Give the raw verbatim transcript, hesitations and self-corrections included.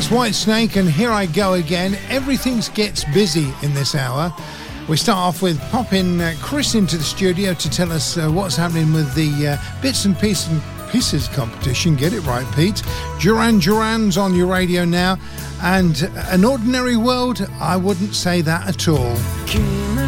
That's Whitesnake, and here I go again. Everything gets busy in this hour. We start off with popping uh, Chris into the studio to tell us uh, what's happening with the uh, Bits and Pieces, and Pieces competition. Get it right, Pete. Duran Duran's on your radio now, and An Ordinary World, I wouldn't say that at all.